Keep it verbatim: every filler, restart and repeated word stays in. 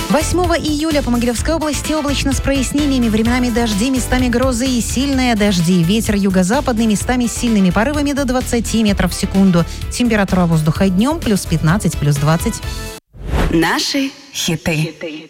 восьмого июля по Могилевской области облачно с прояснениями, временами дожди, местами грозы и сильные дожди. Ветер юго-западный, местами с сильными порывами до двадцати метров в секунду. Температура воздуха днем плюс пятнадцать, плюс двадцать. Наши хиты.